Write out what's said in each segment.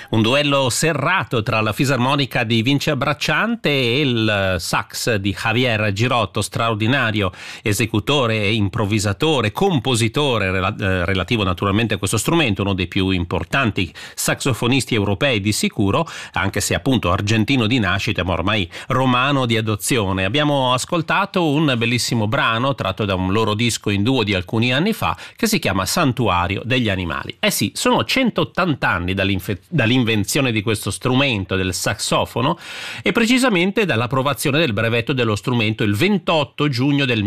Un duello serrato tra la fisarmonica di Vince Bracciante e il sax di Javier Girotto, straordinario esecutore e improvvisatore, compositore relativo naturalmente a questo strumento, uno dei più importanti saxofonisti europei di sicuro, anche se appunto argentino di nascita ma ormai romano di adozione. Abbiamo ascoltato un bellissimo brano tratto da un loro disco in duo di alcuni anni fa che si chiama Santuario degli Animali. Eh sì, sono 180 anni dall'invenzione di questo strumento, del sassofono, e precisamente dall'approvazione del brevetto dello strumento il 28 giugno del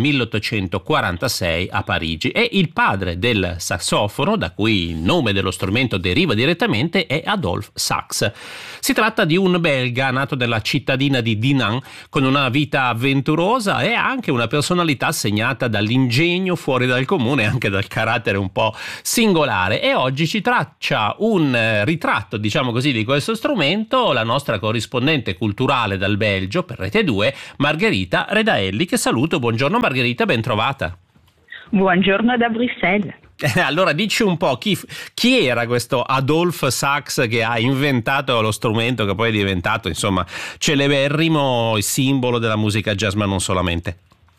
1846 a Parigi. E il padre del sassofono, da cui il nome dello strumento deriva direttamente, è Adolphe Sax. Si tratta di un belga nato nella cittadina di Dinant, con una vita avventurosa e anche una personalità segnata dall'ingegno fuori dal comune e anche dal carattere un po' singolare. E oggi ci traccia un ritratto, diciamo così, di questo strumento la nostra corrispondente culturale dal Belgio per Rete 2, Margherita Redaelli, che saluto. Buongiorno Margherita, ben trovata. Buongiorno da Bruxelles. Allora dici un po' chi era questo Adolphe Sax che ha inventato lo strumento che poi è diventato insomma celeberrimo, il simbolo della musica jazz, ma non solamente.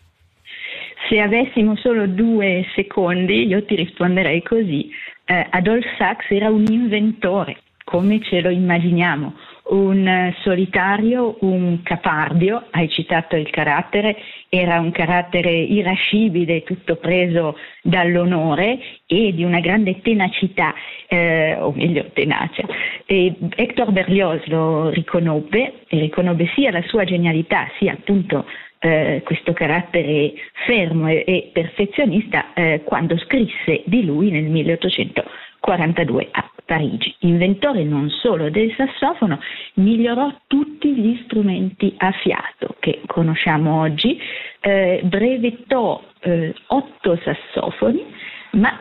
Se avessimo solo 2 secondi io ti risponderei così. Adolphe Sax era un inventore, come ce lo immaginiamo, un solitario, un capardio. Hai citato il carattere, era un carattere irascibile, tutto preso dall'onore e di una grande tenacità, o meglio tenacia. E Hector Berlioz lo riconobbe sia la sua genialità sia appunto questo carattere fermo e perfezionista quando scrisse di lui nel 1842 a Parigi. Inventore non solo del sassofono, migliorò tutti gli strumenti a fiato che conosciamo oggi, brevettò 8 sassofoni, ma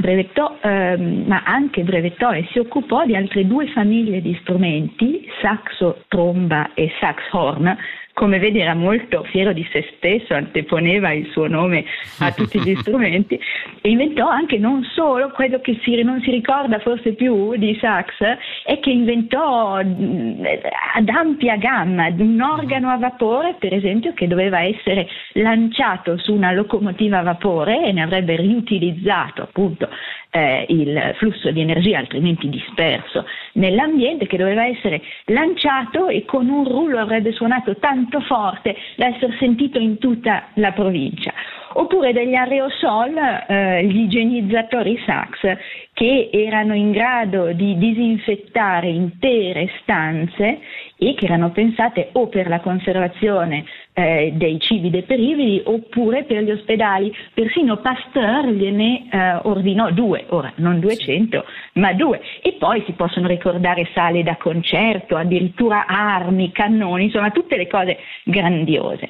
anche brevettò e si occupò di altre 2 famiglie di strumenti, saxo, tromba e sax horn. Come vedi era molto fiero di se stesso, anteponeva il suo nome a tutti gli strumenti e inventò anche non solo quello che non si ricorda forse più di Sax, è che inventò ad ampia gamma un organo a vapore, per esempio, che doveva essere lanciato su una locomotiva a vapore e ne avrebbe riutilizzato appunto il flusso di energia altrimenti disperso nell'ambiente, che doveva essere lanciato e con un rullo avrebbe suonato tanto forte da essere sentito in tutta la provincia. Oppure degli aerosol, gli igienizzatori Sax, che erano in grado di disinfettare intere stanze e che erano pensate o per la conservazione dei cibi deperibili oppure per gli ospedali. Persino Pasteur gliene ordinò 2, ora non 200 ma 2, e poi si possono ricordare sale da concerto, addirittura armi, cannoni, insomma tutte le cose grandiose.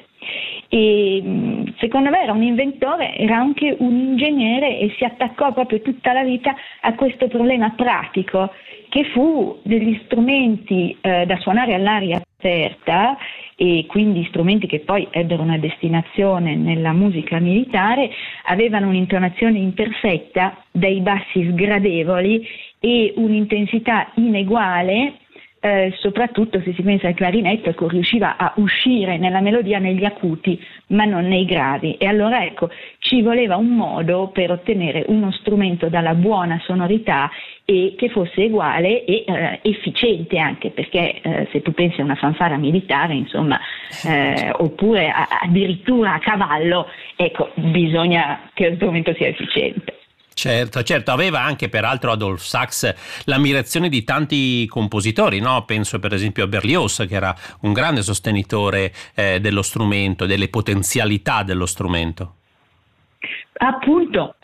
E secondo me era un inventore, era anche un ingegnere e si attaccò proprio tutta la vita a questo problema pratico che fu degli strumenti da suonare all'aria aperta, e quindi strumenti che poi ebbero una destinazione nella musica militare, avevano un'intonazione imperfetta, dei bassi sgradevoli e un'intensità ineguale. Soprattutto se si pensa al clarinetto, ecco, riusciva a uscire nella melodia negli acuti ma non nei gravi, e allora ecco ci voleva un modo per ottenere uno strumento dalla buona sonorità e che fosse uguale e efficiente anche, perché se tu pensi a una fanfara militare insomma oppure addirittura a cavallo, ecco, bisogna che lo strumento sia efficiente. Certo, aveva anche peraltro Adolphe Sax l'ammirazione di tanti compositori, no? Penso per esempio a Berlioz, che era un grande sostenitore dello strumento, delle potenzialità dello strumento. Appunto,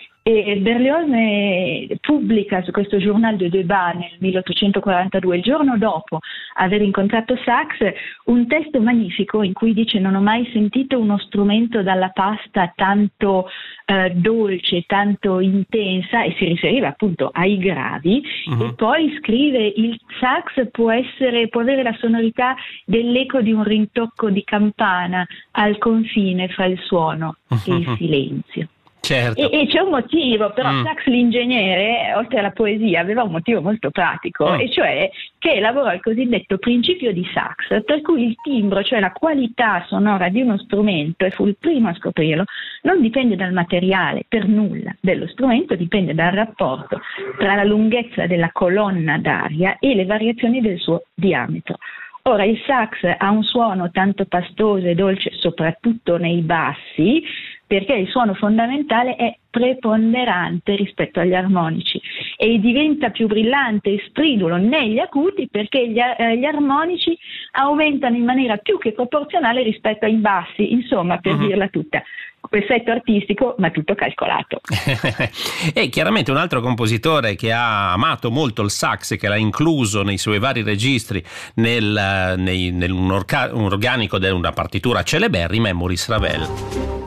Berlioz pubblica su questo Journal de débat nel 1842, il giorno dopo aver incontrato Sax, un testo magnifico in cui dice: non ho mai sentito uno strumento dalla pasta tanto dolce, tanto intensa, e si riferiva appunto ai gravi. E poi scrive: il sax può avere la sonorità dell'eco di un rintocco di campana al confine fra il suono e il silenzio. Certo. E c'è un motivo, però Sachs l'ingegnere, oltre alla poesia, aveva un motivo molto pratico, e cioè che lavorò il cosiddetto principio di Sachs, per cui il timbro, cioè la qualità sonora di uno strumento, e fu il primo a scoprirlo, non dipende dal materiale per nulla dello strumento, dipende dal rapporto tra la lunghezza della colonna d'aria e le variazioni del suo diametro. Ora, il sax ha un suono tanto pastoso e dolce, soprattutto nei bassi, perché il suono fondamentale è preponderante rispetto agli armonici, e diventa più brillante e stridulo negli acuti perché gli armonici aumentano in maniera più che proporzionale rispetto ai bassi, insomma, per dirla tutta. Effetto artistico, ma tutto calcolato. E chiaramente un altro compositore che ha amato molto il sax e che l'ha incluso nei suoi vari registri nell'organico di una partitura celeberrima è Maurice Ravel.